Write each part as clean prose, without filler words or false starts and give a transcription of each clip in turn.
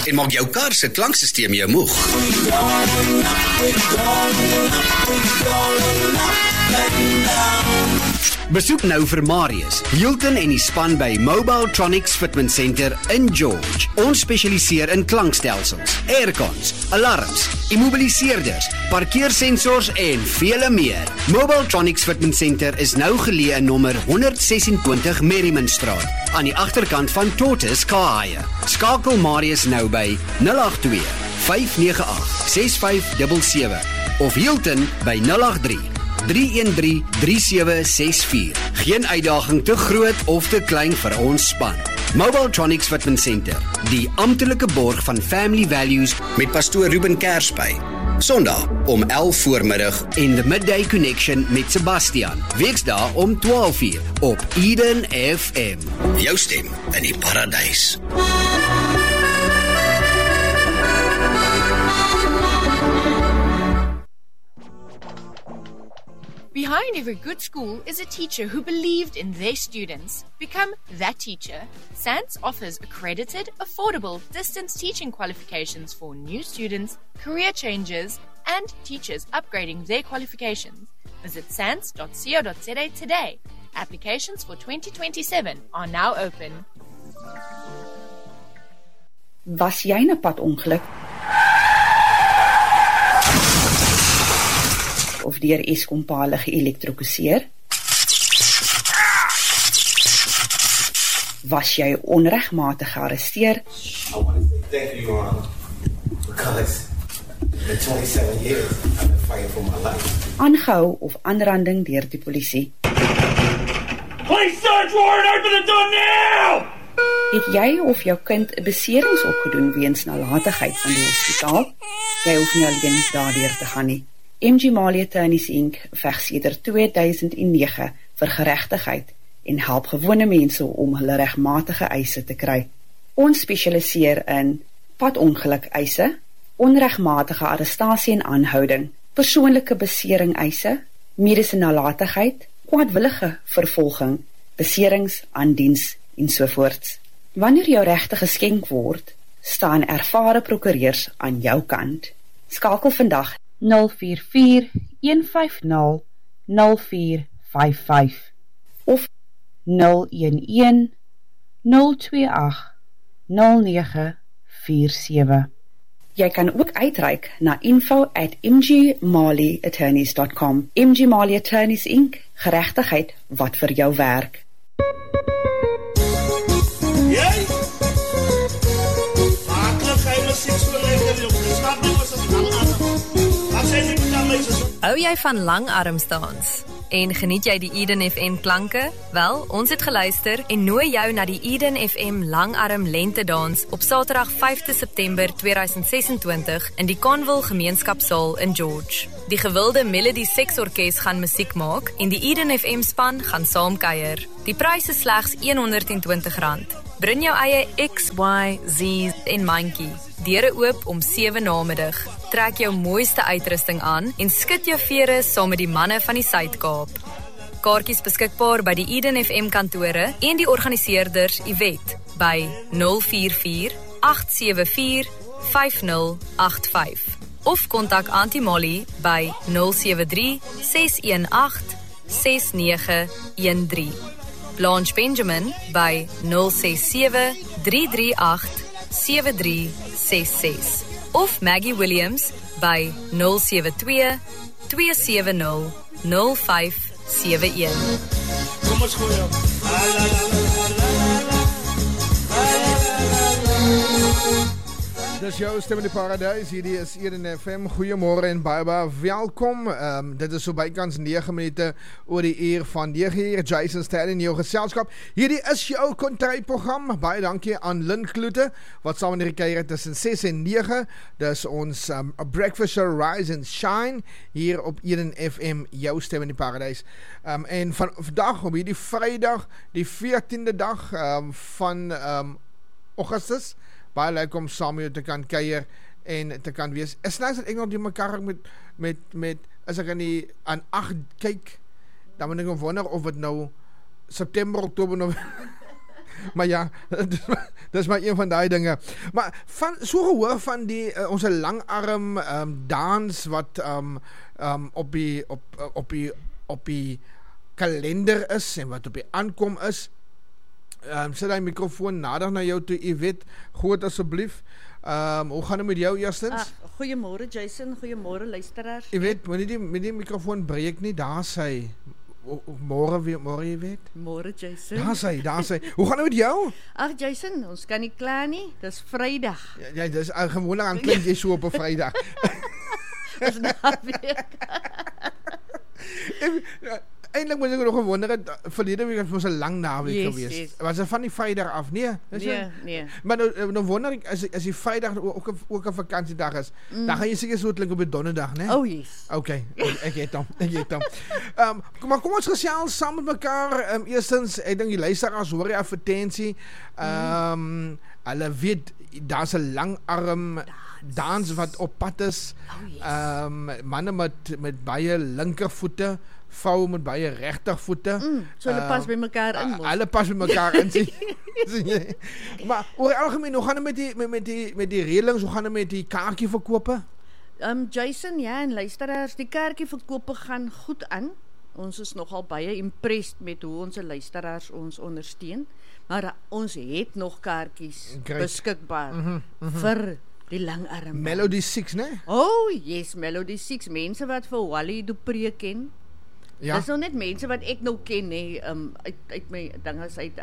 en maak jou kar se klanksysteem jou moeg. Besoek nou vir Marius, Hilton en die span by Mobile Tronics Fitment Center in George. Ons spesialiseer in klankstelsels, aircons, alarms, immobiliseerders, parkeersensors en vele meer. Mobile Tronics Fitment Center is nou geleë in nommer 126 Merrimanstraat, aan die agterkant van Tortoise Car Hire. Skakel Marius nou by 082 598 6577 of Hilton by 083 313-3764. Geen uitdaging te groot of te klein vir ons span. Mobile Tronics Fitment Center, die amptelike borg van Family Values met pastoor Ruben Kersby. Sondag om 11 voormiddag en The Midday Connection met Sebastian. Weksdae om 12 uur op Eden FM. Jou stem in die paradys. Behind every good school is a teacher who believed in their students. Become that teacher. SANS offers accredited, affordable, distance teaching qualifications for new students, career changers, and teachers upgrading their qualifications. Visit sans.co.za today. Applications for 2027 are now open. Was jy 'n padongeluk? Of deur Eskom pale geelektrokuseer? Was jy onregmatig gearresteer? I want to say thank you, Your Honor, because in 27 years I've been fighting for my life. Aangehou of aanranding deur die polisie? Police search warrant, open the door now! Het jy of jou kind 'n beserings opgedoen weens nalatigheid van die hospitaal? Jy hoef nie alleen daardeur te gaan nie. MG Mali Attorneys Inc. veg sedert 2009 vir geregtigheid en help gewone mense om hulle regmatige eise te kry. Ons spesialiseer in padongeluk eise, onregmatige arrestasie en aanhouding, persoonlike besering eise, mediese nalatigheid, kwaadwillige vervolging, beserings aan diens ensovoorts. Wanneer jou regte geskenk word, staan ervare prokureurs aan jou kant. Skakel vandag 044-150-0455 of 011-028-0947. Jy kan ook uitreik na info@mgmaliattorneys.com. MG Mali Attorneys Inc. Geregtigheid wat vir jou werk. Jy? Maaklik hy musiek so lekker, joh. Dis snap nie wat ons aan. Hou jy van langarmsdans? En geniet jy die Eden FM klanke? Wel, ons het geluister en nooi jou na die Eden FM langarm lentedans op Saterdag 5 September 2026 in die Conville Gemeenskapsaal in George. Die gewilde Melody Seksorkes gaan musiek maak en die Eden FM span gaan saamkuier. Die prys is slegs R120. Bring jou eie X, Y, Z en mandjie. Deure oop om 7 namiddag. Trek jou mooiste uitrusting aan en skud jou vere saam met die manne van die Suid-Kaap. Kaartjies beskikbaar by die Eden FM kantore en die organiseerders Yvette by 044-874-5085 of kontak Auntie Molly by 073-618-6913. Blanche Benjamin by 067-338-7366 of Maggie Williams by 072-270-0571. Kom ons gooi op. Dis jou stem in die paradys, hierdie is Eden FM, goeiemôre en baie welkom. Dit is so bykans 9 minute oor die uur van 9 uur, Jason Sterren in jou geselskap. Hierdie is jou kontryprogram, baie dankie aan Lynn Kloete, wat saam in die keire tussen 6 en 9, dis ons Breakfast Show Rise and Shine, hier op Eden FM, jou stem in die paradys. En vandag, op hierdie Vrydag, die 14de dag van Augustus, baie leuk om saam met jou te kan kuier en te kan wees. Is nice dat ek nog die mekaar met as ek aan 8 kyk, dan moet ek wonder of het nou September, Oktober, November Maar ja, dis maar een van daai dinge. Maar van so gehoor van die ons langarm dans wat op die kalender is en wat op die aankom is. Sit die mikrofoon nader na jou toe, Yvette, goed asseblief. Hoe gaan het met jou eerstens? Goeiemôre Jason, goeiemôre luisteraars. Yvette, moet die mikrofoon breek nie, daar sy. Môre Yvette? Môre Jason. Daar sy. Hoe gaan het met jou? Ag Jason, ons kan nie klaar nie, dis Vrydag. Ja, dis gewoonlik aan klink jy so op 'n Vrydag. Dis naweek. Eindelijk moet ek nog gewonder het, verlede week was 'n lang naweek geweest. Yes. Was het van die Vrydag af? Nee. Nee. Maar nou wonder ek, as die Vrydag ook 'n vakansiedag is, dan gaan jy seker so klink op die donderdag, né? Oh yes. Okay, ek het hom. Maar kom ons gesels saam met mekaar. Eerstens, ek dink die luisteraars hoor die advertensie. Hulle weet daar's 'n langarm dans wat op pad is. Manne met baie linkervoete, vroue met baie regtervoete. So hulle pas by mekaar in. Hulle pas by mekaar in. Sien jy? Maar oor algemeen, hoe gaan dit met die reëlings, hoe gaan dit met die kaartjieverkope? Jason, ja, en luisteraars, die kaartjieverkope gaan goed aan. Ons is nogal baie impressed met hoe ons luisteraars ons ondersteun. Maar ons het nog kaartjies beskikbaar vir die langarm. Melody 6, né? Oh, yes, Melody 6. Mense wat vir Wally Dupree ken. Ja. Dis nou net mense wat ek nou ken, nee, uit my dinges uit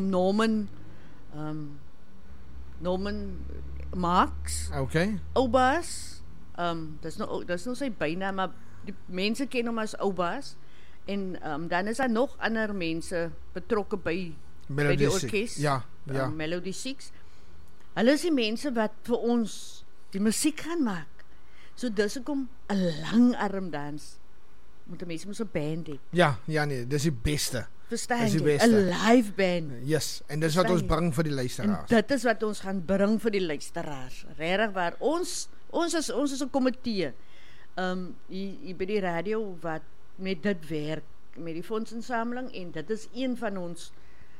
Norman Marks. Okay. Oubas. Dis nou sy bynaam, maar die mense ken hom as Oubas. En dan is daar nog ander mense betrokke by die orkes. Ja. Melody 6. Hulle is die mense wat vir ons die musiek gaan maak. So dis hoekom 'n langarmdans moet 'n mens mos 'n band hê. Ja, nee, dis die beste. Verstaan jy? 'n live band. Yes, en dis wat ons bring vir die luisteraars. En dit is wat ons gaan bring vir die luisteraars. Regtig waar ons is 'n komitee. Hier by die radio wat met dit werk, met die fondsinsameling, en dit is een van ons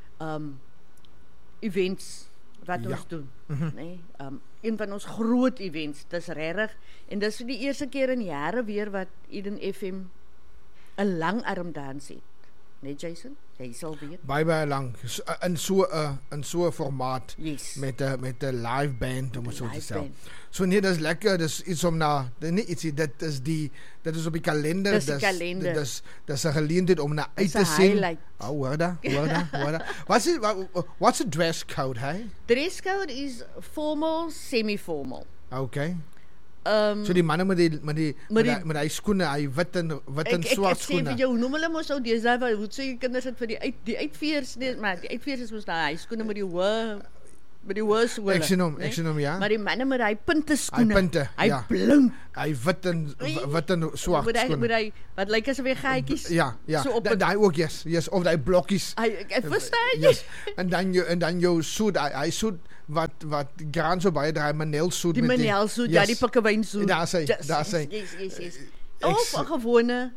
events wat ons doen. Nee, een van ons groot events, dis regtig, en dis vir die eerste keer in jare weer wat Eden FM 'n langarmdans het. Nee Jason, jy sal weet. Baie lang in so 'n formaat. Yes. Met 'n live band om so te stel. So nee, dis lekker, dis iets om na dit is op die kalender. Dis die kalender. Dis 'n geleentheid om na uit te sien. Highlight. Hoor daar. What's the dress code, hey? Dress code is formal, semi-formal. Okay. So die manne met die skoene, hy wit en swart skoene. Ek sê vir jou, noem hulle mos ou deesdae, hoe sê jy kinders het vir die uitveers, nee, maar die uitveers is mos daai skoene met die hoë sole. Ek sien hom, ja. Maar die manne met hy punte skoene. Hy punte, ja. Blink. Hy wit en swart skoene. Wat lyk asof hy gaatjies. Ja. So op daai ook, yes, of daai blokkies. Ek verstaan jy. Yes. En dan jou soet, hy soet wat graan so baie draai, Manel soet met die Manel soet, ja, die pikkewyn soet. Daar sê. Yes. Of 'n gewone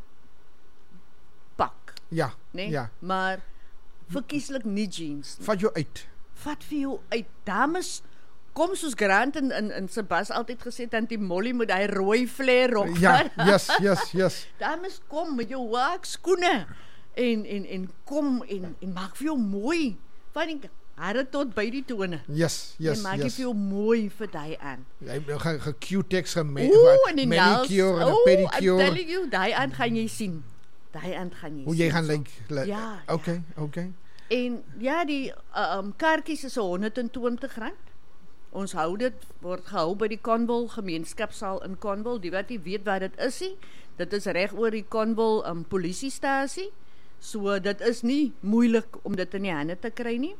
pak. Ja. Nee? Ja. Maar verkieslik nie jeans nie. Vat jou uit. Vat vir jou uit. Dames, kom soos Grant in Sebas altyd gesê het, die Molly met hy rooi flare rok. Ja, yes. Dames, kom met jou wak skoene en kom en maak vir jou mooi. Van die hare tot by die tone. Yes. En maak jy vir jou mooi vir die aan. Hy gaan Q-tex en die manicure en pedicure. I'm telling you, die aan gaan jy sien. Hoe jy gaan lyk. Ja. Okay. En ja, die kaartjies is R120. Ons word gehou by die Conwell gemeenskapsaal in Conwell. Die wat nie weet wat dit is nie, dit is reg oor die Conwell polisiestasie. So dit is nie moeilik om dit in die hande te kry nie.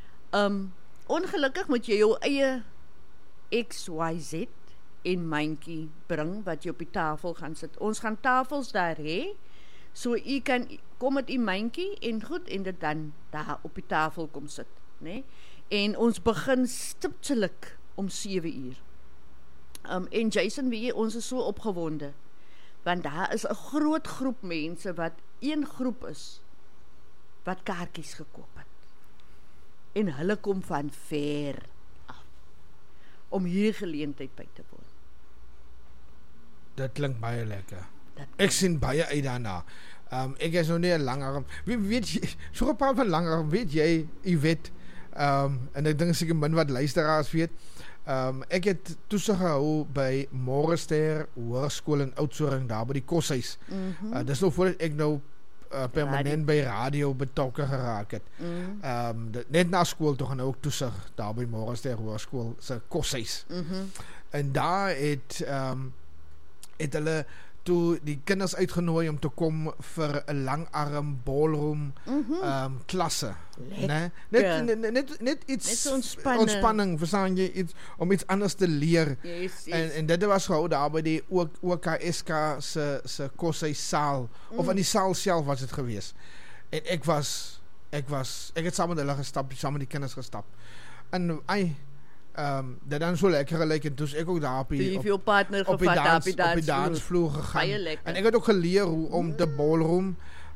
Ongelukkig moet jy jou eie XYZ en myntjie bring wat jy op die tafel gaan sit. Ons gaan tafels daar hê. So u kan kom met u myntjie en goed en dit dan daar op die tafel kom sit, né? En ons begin stiptelik om 7:00. En Jason, weet jy, ons is so opgewonde want daar is 'n groot groep mense wat een groep is wat kaartjies gekoop het. en hulle kom van ver af om hierdie geleentheid by te woon. Dit klink baie lekker. Ek sien baie uit daarna. Ek is nog nie 'n langarm. Weet jy, so gepraat van langarm, weet jy weet, en ek dink seker min wat luisteraars weet, ek het toesig gehou by Morester Hoërskool in Oudtshoorn, daar by die koshuis. Dis nog voordat ek nou permanent by radio betrokke geraak het. Net na skool toe gaan ook toesig daar by Morester Hoërskool se koshuis. En daar het hulle toe die kinders uitgenooi om te kom vir 'n langarm ballroom klasse. Net iets ontspanning, verstaan jy, iets om iets anders te leer. Yes. En dit was gehou daar by die OKSK se koshuissaal, of in die saal self was dit gewees. En ek het saam met hulle gestap, saam met die kinders gestap. En dat dan so lekker gelyk, en toe ek ook daar op die dansvloer gegaan. En ek het ook geleer hoe om te ballroom,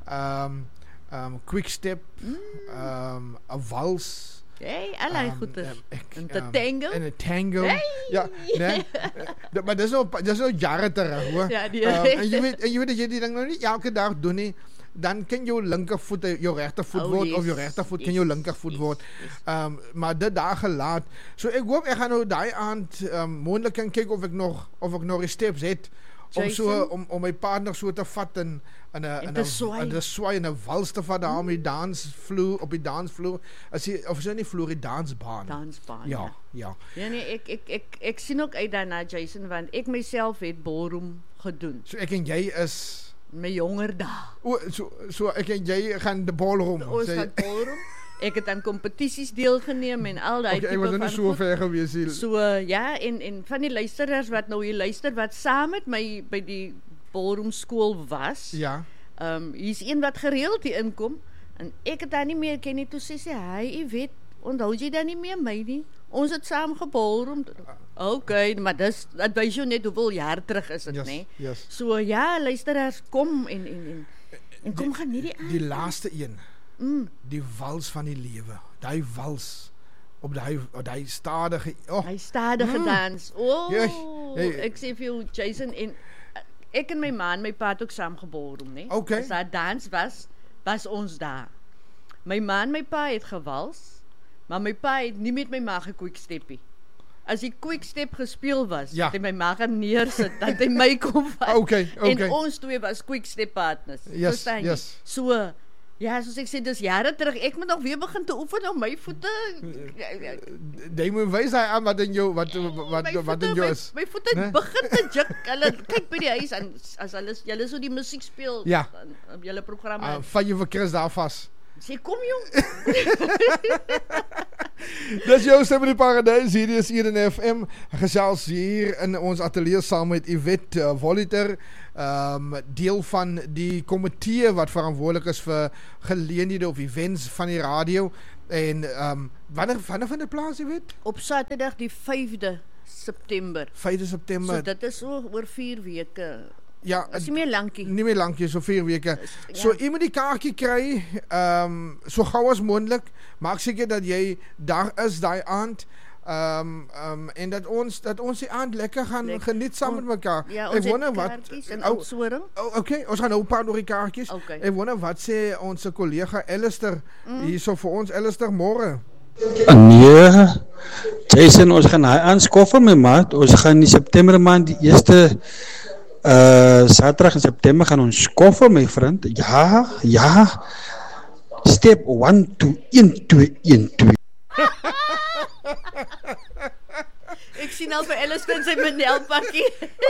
quick step, 'n wals, allerlei goeie. En 'n tango. Ja, nee. Maar dis nou jare terug, hoor. Ja, en jy weet dat jy die ding nou nie elke dag doen nie. Dan kan jou linkervoet jou regtervoet word, of jou regtervoet kan jou linkervoet word. Maar dit daar gelaat. So ek hoop ek gaan nou daai aand moontlik kan kyk of ek nog die steps het om my partner so te vat en te swai en 'n wals te vat daar op die dansvloer, of is dit nie vloer, die dansbaan. Ja. Ja, nee, ek sien ook uit daarna, Jason, want ek myself het ballroom gedoen. So ek en jy is my jonger dae. So ek en jy gaan die ballroom. Ons gaan ballroom. Ek het aan kompetisies deelgeneem en al daai tipe van. Ek was nie so ver gewees hier. So ja, en van die luisteraars wat nou hier luister, wat saam met my by die ballroom skool was. Ja. Hier's een wat gereeld hier inkom en ek het daar nie meer ken nie. Toe sê sy, "Hy, weet, onthou jy dan nie meer my nie? Ons het saam geballroom." Okay, maar dit wys jou net hoeveel jaar terug is dit, né? Yes. So ja, luisteraars, kom en kom gaan nie die laaste een. Die wals van die lewe. Daai wals op daai stadige dans. Ek sê vir jou, Jason, en ek en my man, my pa het ook saam geballroom, né? Okay. As daar dans was ons daar. My man, my pa het gewals, maar my pa het nie met my ma gequicksteppie. As die quickstep gespeel was, het hy my ma gaan neersit, dat hy my kom vat. Okay. En ons twee was quickstep partners. Verstaan jy? So, ja, soos ek sê, dis jare terug, ek moet nog weer begin te oefen op my voete. Jy moet wys hy aan wat in jou is. My voete begin te juk. Hulle kyk by die huis en as julle so die musiek speel op julle programme. Van jy vir Chris daar vas. Sê, kom jong. Dis jou stem in die paradijs, hier is Eden FM, gesels hier in ons atelier saam met Yvette Voliter, deel van die komitee wat verantwoordelik is vir geleenthede of events van die radio. En wanneer vind dit plaas, Yvette? Op Saterdag die 5de September. 5de September. So dit is so oor 4 weke. Ja, is nie meer lankie. Nie meer lankie, so 4 weke. So jy moet die kaartjie kry, so gauw as moontlik. Maak seker dat jy daar is daai aand. En dat ons die aand lekker gaan geniet saam met mekaar. Ja, ons het kaartjies in Oudtshoorn. Okay, ons gaan nou paar door die kaartjies. Okay. Ek wonder wat sê ons collega Alistair hierso vir ons. Alistair, môre. Nee, Jason, ons gaan hy aanskoffer my maat. Ons gaan in September maand die eerste Saterdag in September gaan ons skoffer, my vriend. Ja. Step 1 to 1 2. Ek sien al vir Alistair in sy Manel-pakkie.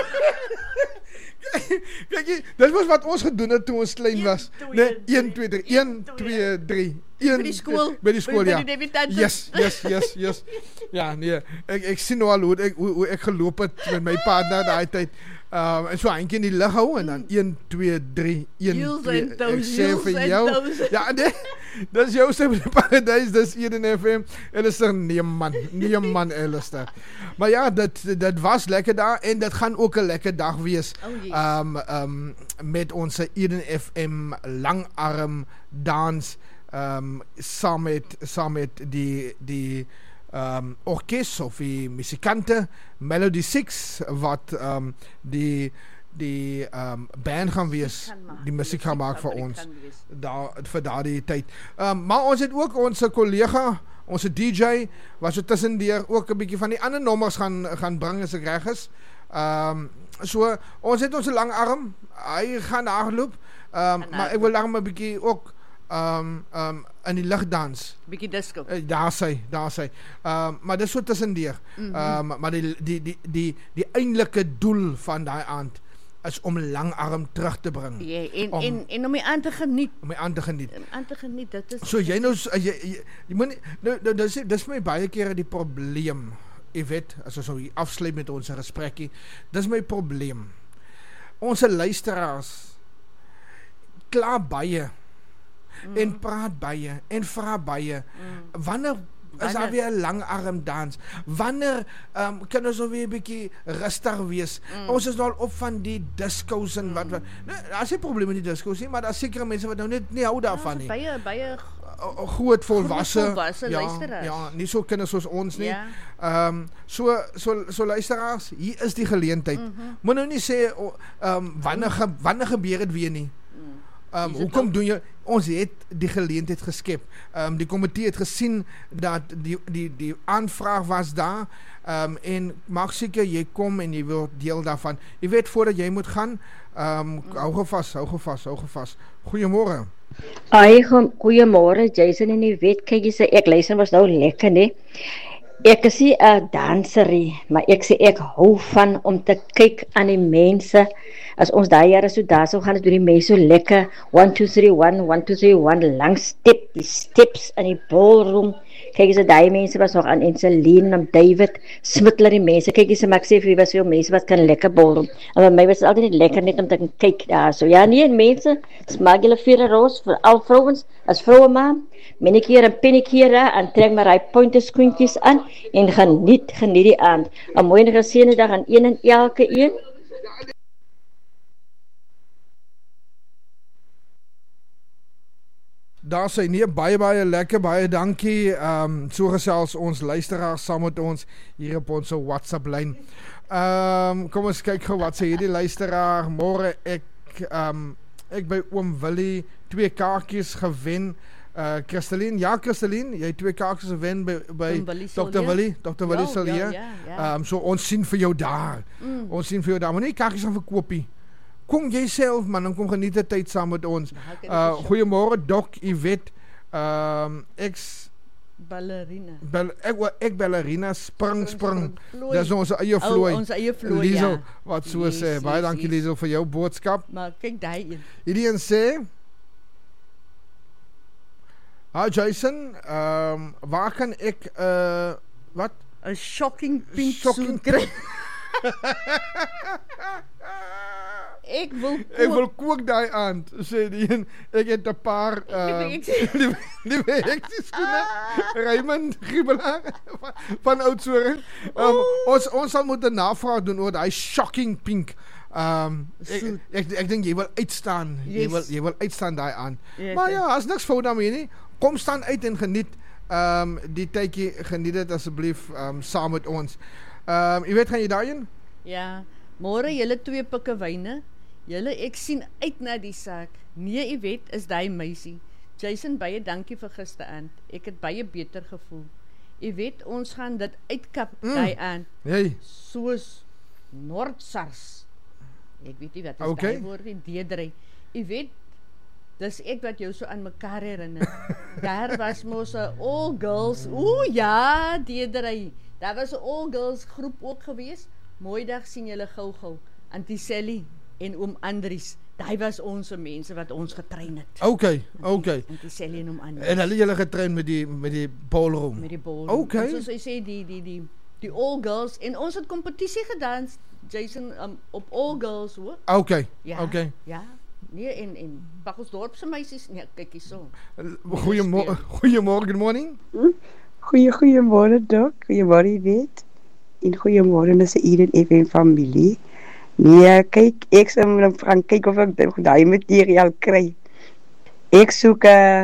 Kijk jy, dit was wat ons gedoen het toe ons klein was. Nee, 1, 2, 3, 1, 2, 3. By die skool. By die skool, ja. By die debutantes. Yes. Ja, nee, ek sien nou al hoe ek geloop het met my partner daai tyd. En so eentjie in die lug hou en dan 1, 2, 3, 1, 2. Ek sê vir jou. Ja, nee, dis jou stem in die paradijs, dis Eden FM. Alistair, nee man, Alistair. Maar ja, dit was lekker daar en dit gaan ook 'n lekker dag wees. Met ons Eden FM langarm dans saam met die orkes of die musikante Melody 6 wat die band gaan wees, die musiek gaan maak vir ons vir daardie tyd. Maar ons het ook ons kollega, ons DJ wat so tussendeur ook 'n bietjie van die ander nommers gaan bring as ek reg is. So ons het ons lang arm, hy gaan hardloop, maar ek wil dan 'n bietjie ook in die lig dans. Bietjie disco. Daar sy. Maar dis so tussendeur. Maar die eintlike doel van daai aand is om Langarm terug te bring. Ja, en om die aan te geniet. Dit is so jy nou jy moet nou dis my baie kere die probleem. Jy weet, as ons nou afsluit met ons gesprekkie, dis my probleem. Ons luisteraars kla baie en praat baie en vra baie. Wanneer is daar weer 'n Langarm dans? Wanneer kan ons weer 'n bietjie rustig wees? Ons is nou al op van die discos en wat. Daar's nie probleme met die discos nie, maar daar's sekere mense wat nou net nie hou daarvan nie. Baie groot volwasse luisteraars. Ja, nie so kinders soos ons nie. So luisteraars, hier is die geleentheid. Moet nou nie sê wanneer gebeur dit weer nie. Hoekom doen jy? Ons het die geleentheid geskep. Die komitee het gesien dat die aanvraag was daar, en maak seker jy kom en jy wil deel daarvan. Jy weet, voordat jy moet gaan, hou gevas. Goeiemôre. Goeiemôre Jason, en jy weet, kyk jy sê ek luister was nou lekker, nee. Ek is nie 'n danserie, maar ek sê ek hou van om te kyk aan die mense. As ons daai jare so daar sou gaan, het die mense so lekker 1 2 3 1 lang die steps in die ballroom. Kyk eens, daai mense was nog aan Celine en David Smittler, die mense. Kyk eens, maar ek sê vir was veel mense wat kan lekker ballroom. En vir my was het altyd net lekker net om te kyk daar so. Ja, nee, mense, smaak julle vir 'n roos vir al vrouens, as vroue maar. Manicure en pedicure en trek maar hy pointerskoentjies aan en geniet die aand. 'n Mooi en geseënde dag aan een en elke een. Daar sê nee, baie lekker, baie dankie. So gesels ons luisteraars saam met ons hier op ons WhatsApp lyn. Kom ons kyk gou wat sê hierdie luisteraar. Môre ek by oom Willie 2 kaartjies gewen. Christeline, jy het 2 kaartjies gewen by Dr. Willie Silje. So ons sien vir jou daar. Maar nie kaartjies gaan verkoopie. Kom jy self man, dan kom geniet die tyd saam met ons. Goeiemôre Doc Yvette. Ballerina. Ek ballerina spring. Dis ons eie vloei. Ons eie vloei. Liesel, wat so sê. Baie dankie Liesel vir jou boodskap. Maar kyk daai een. Hierdie een sê: "Hi Jason, waar kan ek wat 'n shocking pink suit kry?" Ek wil kook daai aand, sê die een. Ek het 'n paar liewe eksie skoene. Raymond Giebelaar van Oudtshoorn. Ons sal moet 'n navraag doen oor daai shocking pink. Ek dink jy wil uitstaan. Jy wil uitstaan daai aand. Maar ja, as niks fout daarmee nie. Kom staan uit en geniet die tydjie, geniet dit asseblief saam met ons. Jy weet, gaan jy daarheen? Ja, môre julle 2 pikkewyne. Ek sien uit na die saak. Nee, jy weet, is daai meisie. Jason, baie dankie vir gisteraand. Ek het baie beter gevoel. Jy weet, ons gaan dit uitkap daai aand. Hey. Soos Noordsars. Ek weet nie wat is daai woord nie, deedry. Jy weet, dis ek wat jou so aan mekaar herinner. Daar was mos 'n all girls. Ja, deedry. Daar was 'n all girls groep ook gewees. Mooi dag, sien julle gou. Auntie Sally en oom Andries. Daai was ons mense wat ons getrein het. Okay. Auntie Sally en oom Andries. En hulle julle getrein met die ballroom. Met die ballroom. Okay. Soos hy sê die all girls en ons het kompetisie gedans, Jason, op all girls hoor. Okay. Ja. Nee, en Bakkelsdorp se meisies, nee, kyk hierso. Goeiemôre, morning. Goeiemôre Doc, goeiemôre weet. En goeiemôre aan se Eden FM familie. Nee, kyk, ek sê moet gaan kyk of ek daai materiaal kry. Ek soek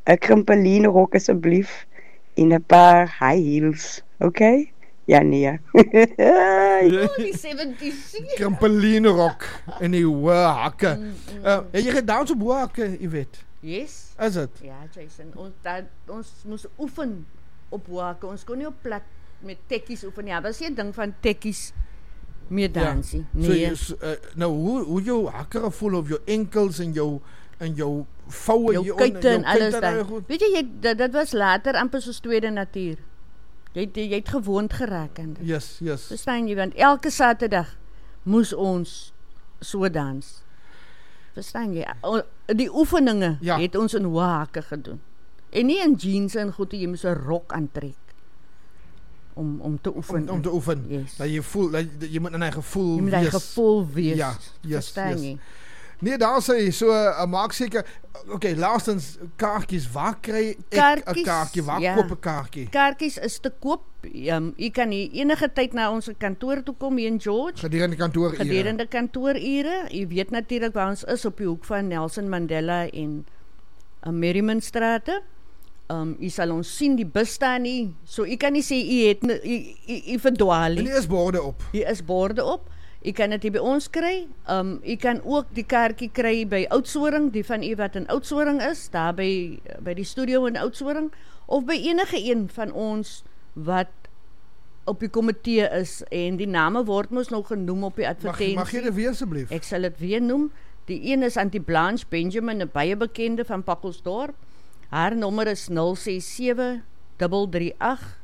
'n krimpeline rok asseblief en 'n paar high heels, okay? Ja nee. Die 70s. Krimpeline rok en die hoë hakke. Het jy gedans op hoë hakke, Yvette? Yes. Is dit? Ja, Jason, ons moes oefen op hoë hakke. Ons kon nie op plat met tekkies oefen. Ja, was nie 'n ding van tekkies meer dansie. Ja. Nee. So, nou hoe jou hakke voel op jou enkels en jou voue, jou kuite en alles daar. Weet jy, dit was later amper soos tweede natuur. Jy het gewoond geraak aan dit. Yes. Verstaan jy, want elke Saterdag moes ons so dans. Verstaan jy? Die oefeninge het ons in hoë hakke gedoen. En nie in jeans en goed, jy moes 'n rok aantrek om te oefen. Om te oefen. Yes. Dat jy voel, jy moet in 'n gevoel wees. Jy moet in 'n gevoel wees. Ja, Verstaan jy? Nee, daar sê so maak seker. Okay, laastens kaartjies. Waar kry ek 'n kaartjie? Waar koop 'n kaartjie? Kaartjies is te koop. Jy kan hier enige tyd na ons kantoor toe kom hier in George. Gedurende kantoorure. Jy weet natuurlik waar ons is op die hoek van Nelson Mandela en Merrimanstrate. Jy sal ons sien, die bus staan nie. So jy kan nie sê jy verdwaal nie. En hier is borde op. Hier is borde op. Jy kan dit hier by ons kry. Jy kan ook die kaartjie kry by Oudtshoorn, die van u wat in Oudtshoorn is, daar by die studio in Oudtshoorn, of by enige een van ons wat op die komitee is, en die name word mos nou genoem op die advertensie. Mag jy dit weer asseblief? Ek sal dit weer noem. Die een is Auntie Blanche Benjamin, 'n baie bekende van Pakkelsdorp. Haar nommer is 067 338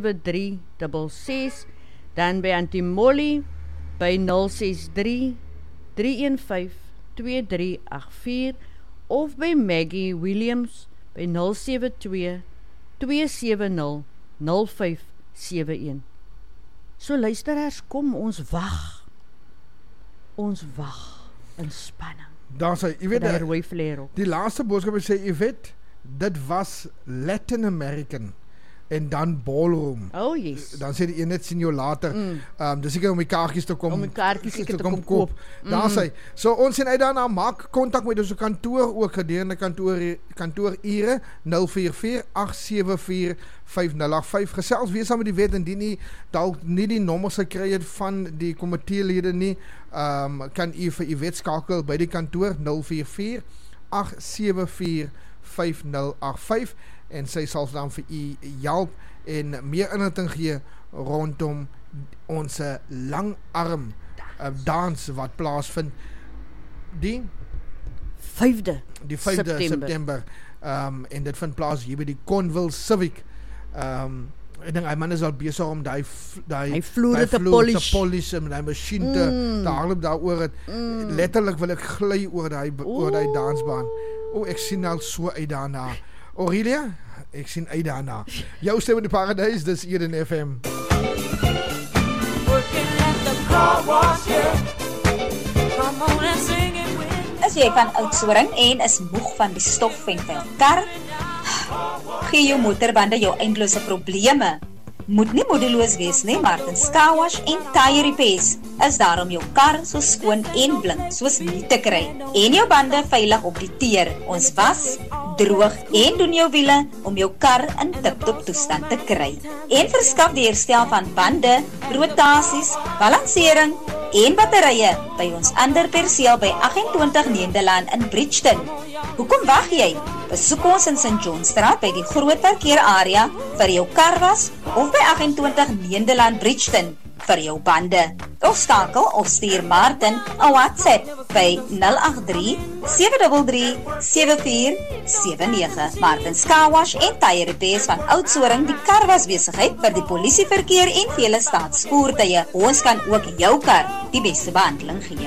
7366. Dan by Auntie Molly by 063 315 2384 of by Maggie Williams by 072 270 0571. So luisteraars, kom ons wag. Ons wag in spanning. Daar sê, jy weet, die laaste boodskap sê, Yvette, dit was Latin American en dan ballroom. Oh yes. Dan sê die een net sien jou later. Dis seker om die kaartjies te kom. Om die kaartjies te kom koop. Daar sê. So ons sien uit daarna, maak kontak met ons kantoor ook gedurende kantoorure 044 874 5085. Gesels weer saam met die wet indien nie dalk nie die nommers gekry het van die komiteelede nie. Kan u vir Yvette skakel by die kantoor 044 874 5085 en sy sal dan vir u help en meer inligting gee rondom ons langarm dans wat plaasvind die 5de September en dit vind plaas hier by die Conville Civic. Ek dink hy man is al besig om die vloere te polish en die masjien te hardloop daaroor het. Letterlik wil ek gly oor die dansbaan. Ek sien al so uit daarna. Aurelia, ek sien uit daarna. Jou stem in die paradijs, dis Eden FM. As jy van Oudtshoorn en is moeg van die stof en van kar, gee jou motorbande jou eindelose probleme. Moet nie moedeloos wees nie, Martins Car Wash en Tire Repairs is daar om jou kar so skoon en blink soos nie te kry en jou bande veilig op die teer. Ons was, droog en doen jou wiele om jou kar in tip-top toestand te kry. En verskaf die herstel van bande, rotasies, balansering en batterye by ons ander perseel by 28 Nederland in Bridgeton. Hoekom wag jy? Besoek ons in St. Johnstraat by die groot parkeerarea vir jou karwas of by 28 Nederland Bridgeton vir jou bande. Of skakel of stuur Martin 'n WhatsApp by 083 733 7479. Martin's Car Wash en Tire Repairs van Oudtshoorn, die karwas besigheid vir die polisieverkeer en vele staatsvoertuie. Ons kan ook jou kar die beste behandeling gee.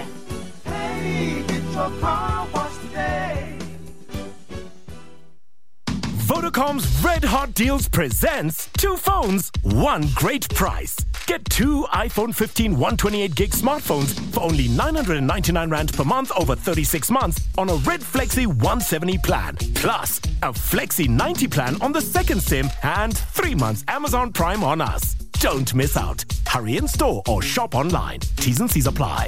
Vodacom's Red Hot Deals presents 2 phones, 1 great price. Get 2 iPhone 15 128GB smartphones for only R999 per month over 36 months on a Red Flexi 170 plan. Plus, a Flexi 90 plan on the second SIM and 3 months Amazon Prime on us. Don't miss out. Hurry in store or shop online. T's and C's apply.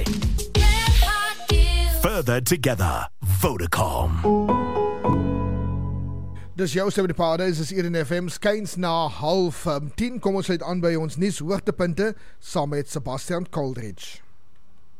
Further together, Vodacom. Dis jou stem in die Paradise, is Eden FM, skyns na 9:30. Kom ons sluit aan by ons nuus hoogtepunte saam met Sebastian Coldridge.